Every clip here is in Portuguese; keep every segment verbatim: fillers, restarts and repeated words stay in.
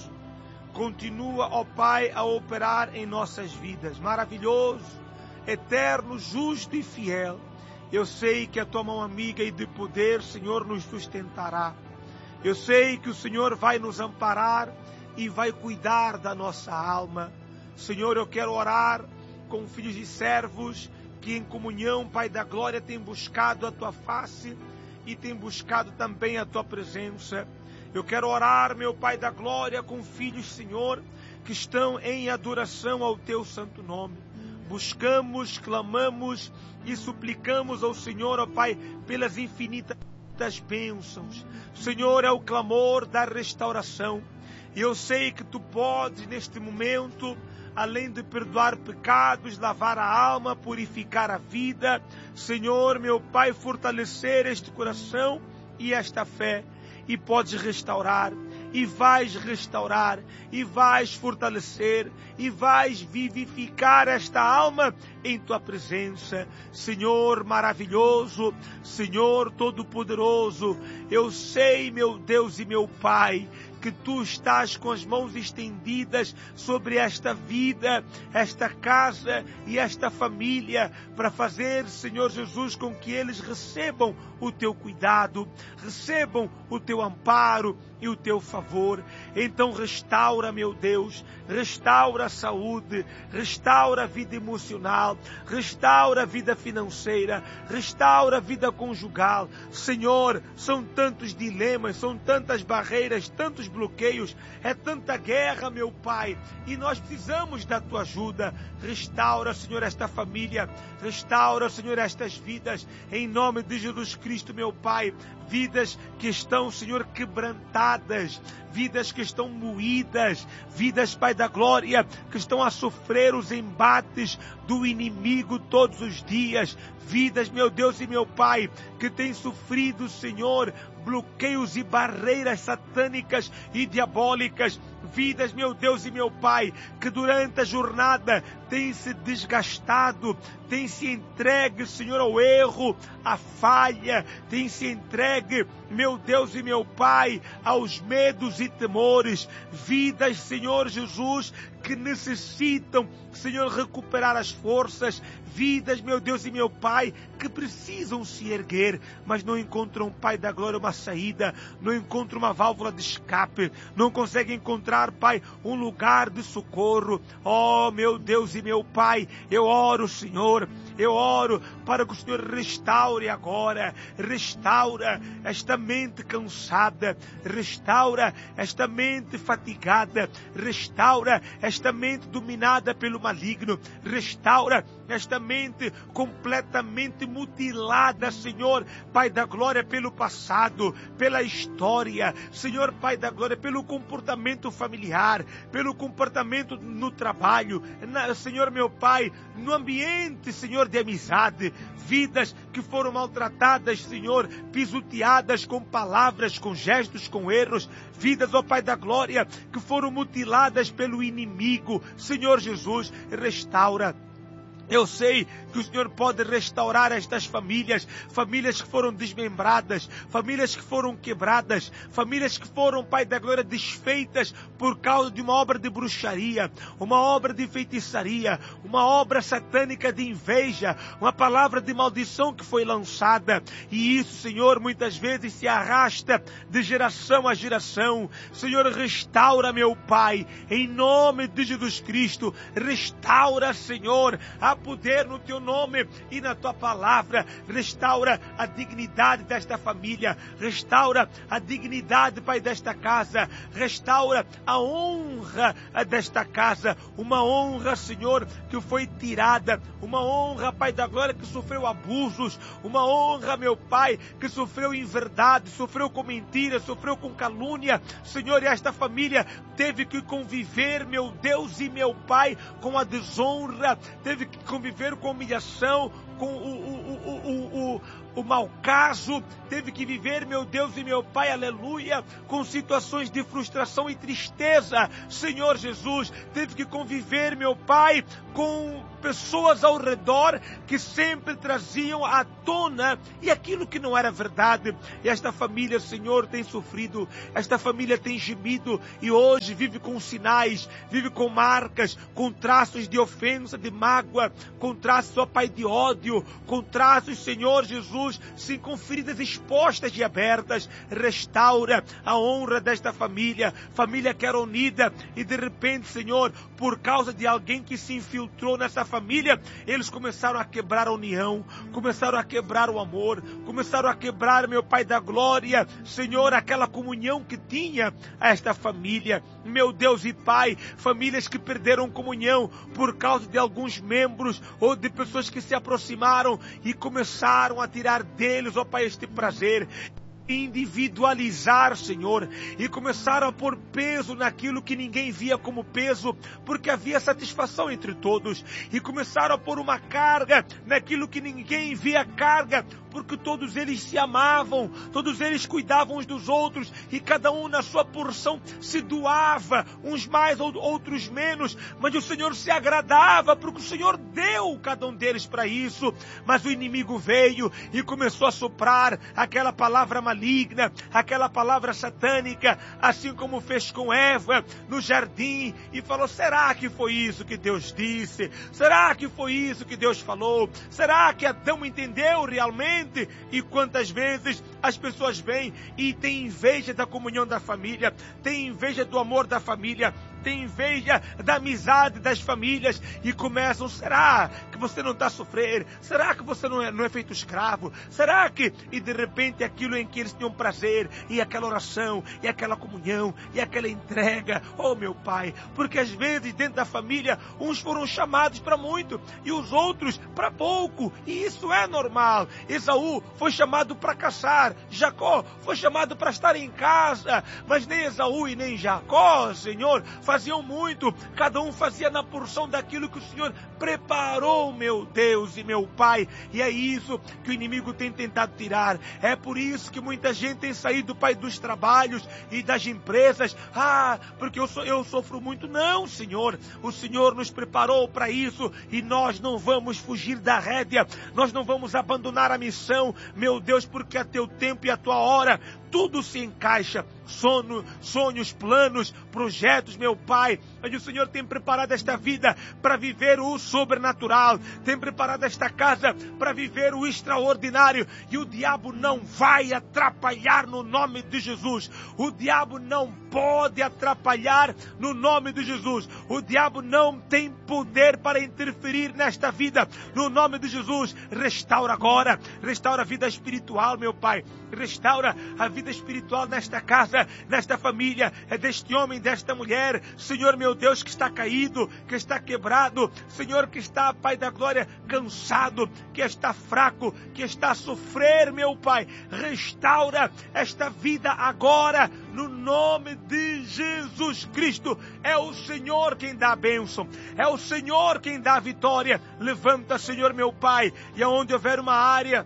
poderoso, continua, ó Pai, a operar em nossas vidas. Maravilhoso, eterno, justo e fiel. Eu sei que a tua mão amiga e de poder, Senhor, nos sustentará. Eu sei que o Senhor vai nos amparar e vai cuidar da nossa alma. Senhor, eu quero orar com filhos e servos que em comunhão, Pai da glória, têm buscado a tua face e têm buscado também a tua presença. Eu quero orar, meu Pai da glória, com filhos, Senhor, que estão em adoração ao teu santo nome. Buscamos, clamamos e suplicamos ao Senhor, ó Pai, pelas infinitas bênçãos. O Senhor é o clamor da restauração. E eu sei que tu podes, neste momento, além de perdoar pecados, lavar a alma, purificar a vida, Senhor, meu Pai, fortalecer este coração e esta fé. E podes restaurar, e vais restaurar, e vais fortalecer, e vais vivificar esta alma em tua presença. Senhor maravilhoso, Senhor todo-poderoso, eu sei, meu Deus e meu Pai, que tu estás com as mãos estendidas sobre esta vida, esta casa e esta família, para fazer, Senhor Jesus, com que eles recebam o teu cuidado, recebam o teu amparo e o teu favor. Então restaura, meu Deus, restaura a saúde, restaura a vida emocional, restaura a vida financeira, restaura a vida conjugal. Senhor, são tantos dilemas, são tantas barreiras, tantos bloqueios, é tanta guerra, meu Pai, e nós precisamos da tua ajuda. Restaura, Senhor, esta família, restaura, Senhor, estas vidas, em nome de Jesus Cristo, meu Pai. Vidas que estão, Senhor, quebrantadas, vidas que estão moídas, vidas, Pai da glória, que estão a sofrer os embates do inimigo todos os dias, vidas, meu Deus e meu Pai, que têm sofrido, Senhor, bloqueios e barreiras satânicas e diabólicas, vidas, meu Deus e meu Pai, que durante a jornada têm se desgastado, têm se entregue, Senhor, ao erro, à falha, têm se entregue, meu Deus e meu Pai, aos medos e temores, vidas, Senhor Jesus, que necessitam, Senhor, recuperar as forças, vidas, meu Deus e meu Pai, que precisam se erguer, mas não encontram, Pai da glória, uma saída, não encontram uma válvula de escape, não conseguem encontrar, Pai, um lugar de socorro. Oh, meu Deus e meu Pai, eu oro, Senhor, eu oro para que o Senhor restaure agora, restaura esta mente cansada, restaura esta mente fatigada, restaura esta mente dominada pelo maligno, restaura esta mente completamente mutilada, Senhor, Pai da glória, pelo passado, pela história, Senhor, Pai da glória, pelo comportamento familiar, pelo comportamento no trabalho, na, Senhor, meu Pai, no ambiente, Senhor, de amizade, vidas que foram maltratadas, Senhor, pisoteadas com palavras, com gestos, com erros, vidas, ó Pai da glória, que foram mutiladas pelo inimigo, Senhor Jesus, restaura. Eu sei que o Senhor pode restaurar estas famílias, famílias que foram desmembradas, famílias que foram quebradas, famílias que foram, Pai da glória, desfeitas por causa de uma obra de bruxaria, uma obra de feitiçaria, uma obra satânica de inveja, uma palavra de maldição que foi lançada. E isso, Senhor, muitas vezes se arrasta de geração a geração. Senhor, restaura, meu Pai, em nome de Jesus Cristo, restaura, Senhor, a poder no teu nome e na tua palavra, restaura a dignidade desta família, restaura a dignidade, Pai, desta casa, restaura a honra desta casa, uma honra, Senhor, que foi tirada, uma honra, Pai da glória, que sofreu abusos, uma honra, meu Pai, que sofreu inverdade, sofreu com mentira, sofreu com calúnia, Senhor, e esta família teve que conviver, meu Deus e meu Pai, com a desonra, teve que conviver com humilhação, com o, o, o, o, o, o mau caso, teve que viver, meu Deus e meu Pai, aleluia, com situações de frustração e tristeza, Senhor Jesus, teve que conviver, meu Pai, com pessoas ao redor que sempre traziam à tona e aquilo que não era verdade. E esta família, Senhor, tem sofrido, esta família tem gemido e hoje vive com sinais, vive com marcas, com traços de ofensa, de mágoa, com traços, ó Pai, de ódio, com traços, Senhor Jesus, sim, com feridas expostas e abertas. Restaura a honra desta família, família que era unida e de repente, Senhor, por causa de alguém que se infiltrou nessa família, eles começaram a quebrar a união, começaram a quebrar o amor, começaram a quebrar, meu Pai da glória, Senhor, aquela comunhão que tinha esta família, meu Deus e Pai, famílias que perderam comunhão por causa de alguns membros ou de pessoas que se aproximaram e começaram a tirar deles, ó Pai, este prazer, individualizar, Senhor, e começaram a pôr peso naquilo que ninguém via como peso, porque havia satisfação entre todos, e começaram a pôr uma carga naquilo que ninguém via carga, porque todos eles se amavam, todos eles cuidavam uns dos outros, e cada um na sua porção se doava, uns mais ou outros menos, mas o Senhor se agradava, porque o Senhor deu cada um deles para isso. Mas o inimigo veio e começou a soprar aquela palavra maligna, aquela palavra satânica, assim como fez com Eva no jardim, e falou: será que foi isso que Deus disse? Será que foi isso que Deus falou? Será que Adão entendeu realmente? E quantas vezes as pessoas vêm e têm inveja da comunhão da família, têm inveja do amor da família, têm inveja da amizade das famílias e começam: será que você não está a sofrer? Será que você não é, não é feito escravo? Será que... E de repente aquilo em que eles tinham prazer, e aquela oração, e aquela comunhão, e aquela entrega, oh meu Pai, porque às vezes dentro da família uns foram chamados para muito e os outros para pouco, e isso é normal. Esaú foi chamado para caçar, Jacó foi chamado para estar em casa, mas nem Esaú e nem Jacó, Senhor, faziam muito, cada um fazia na porção daquilo que o Senhor preparou, meu Deus e meu Pai, e é isso que o inimigo tem tentado tirar. É por isso que muita gente tem saído, Pai, dos trabalhos e das empresas. Ah, porque eu, so, eu sofro muito. Não, Senhor, o Senhor nos preparou para isso e nós não vamos fugir da rédea, nós não vamos abandonar a missão, meu Deus, porque a teu tempo e a tua hora tudo se encaixa, sono, sonhos, planos, projetos, meu Pai. Mas o Senhor tem preparado esta vida para viver o sobrenatural, tem preparado esta casa para viver o extraordinário, e o diabo não vai atrapalhar no nome de Jesus. O diabo não pode atrapalhar no nome de Jesus. O diabo não tem poder para interferir nesta vida, no nome de Jesus. Restaura agora, restaura a vida espiritual, meu Pai, restaura a vida espiritual nesta casa, nesta família, é deste homem, desta mulher, Senhor meu Deus, que está caído, que está quebrado, Senhor, que está, Pai da glória, cansado, que está fraco, que está a sofrer, meu Pai. Restaura esta vida agora, no nome de Jesus Cristo. É o Senhor quem dá a bênção, é o Senhor quem dá a vitória. Levanta, Senhor meu Pai, e aonde houver uma área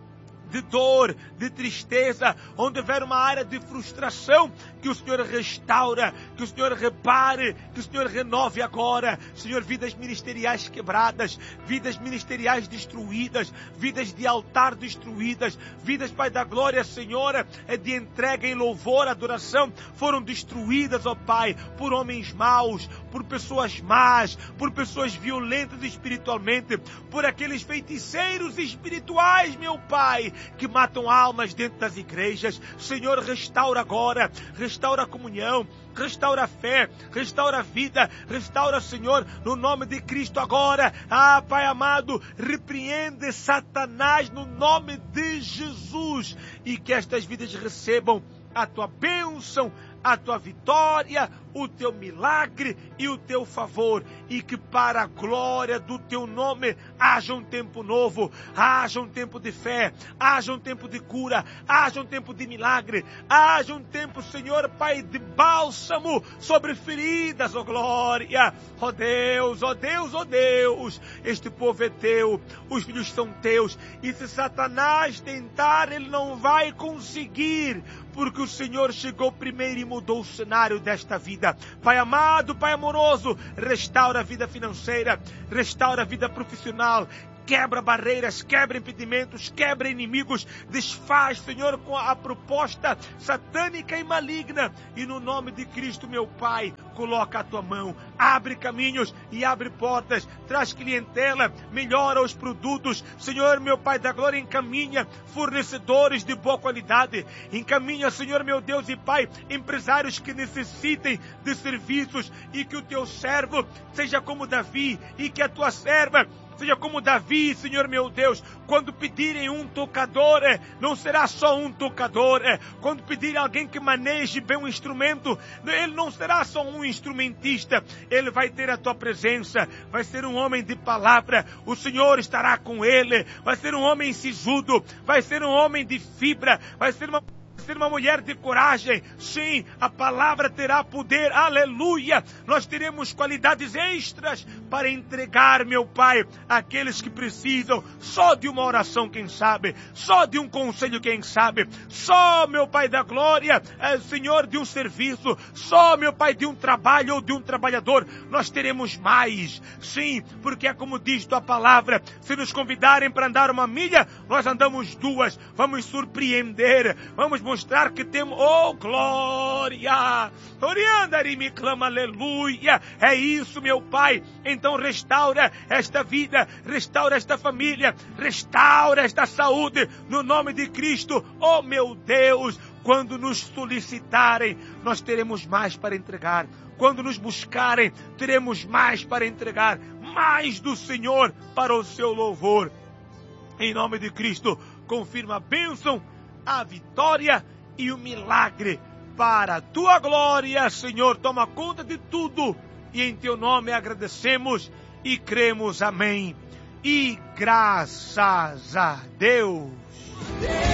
de dor, de tristeza, onde houver uma área de frustração, que o Senhor restaura, que o Senhor repare, que o Senhor renove agora, Senhor, vidas ministeriais quebradas, vidas ministeriais destruídas, vidas de altar destruídas, vidas, Pai da glória, Senhor, de entrega em louvor, adoração, foram destruídas, ó Pai, por homens maus, por pessoas más, por pessoas violentas espiritualmente, por aqueles feiticeiros espirituais, meu Pai, que matam almas dentro das igrejas. Senhor, restaura agora, restaura a comunhão, restaura a fé, restaura a vida, restaura, Senhor, no nome de Cristo agora. Ah, Pai amado, repreende Satanás no nome de Jesus, e que estas vidas recebam a tua bênção a tua vitória, o teu milagre e o teu favor, e que para a glória do teu nome haja um tempo novo, haja um tempo de fé, haja um tempo de cura, haja um tempo de milagre, haja um tempo, Senhor Pai, de bálsamo sobre feridas, ó glória, ó Deus, ó Deus, ó Deus, este povo é teu, os filhos são teus, e se Satanás tentar, ele não vai conseguir, porque o Senhor chegou primeiro e mudou o cenário desta vida. Pai amado, Pai amoroso, restaura a vida financeira, restaura a vida profissional, quebra barreiras, quebra impedimentos, quebra inimigos, desfaz, Senhor, com a proposta satânica e maligna, e no nome de Cristo, meu Pai, coloca a tua mão, abre caminhos e abre portas, traz clientela, melhora os produtos, Senhor, meu Pai da glória, encaminha fornecedores de boa qualidade, encaminha, Senhor, meu Deus e Pai, empresários que necessitem de serviços, e que o teu servo seja como Davi, e que a tua serva seja como Davi, Senhor meu Deus, quando pedirem um tocador, é, não será só um tocador, é, quando pedirem alguém que maneje bem um instrumento, ele não será só um instrumentista, ele vai ter a tua presença, vai ser um homem de palavra, o Senhor estará com ele, vai ser um homem sisudo, vai ser um homem de fibra, vai ser uma ser uma mulher de coragem, sim, a palavra terá poder, aleluia, nós teremos qualidades extras para entregar, meu Pai, àqueles que precisam, só de uma oração, quem sabe, só de um conselho, quem sabe, só, meu Pai da glória, é, Senhor, de um serviço, só, meu Pai, de um trabalho ou de um trabalhador, nós teremos mais, sim, porque é como diz tua palavra, se nos convidarem para andar uma milha, nós andamos duas, vamos surpreender, vamos mostrar que temos, oh glória, Oriandari me clama, aleluia, é isso, meu Pai, então restaura esta vida, restaura esta família, restaura esta saúde, no nome de Cristo, oh meu Deus, quando nos solicitarem, nós teremos mais para entregar, quando nos buscarem, teremos mais para entregar, mais do Senhor para o seu louvor, em nome de Cristo, confirma a bênção, a vitória e o milagre para a tua glória, Senhor, toma conta de tudo e em teu nome agradecemos e cremos, amém, e graças a Deus.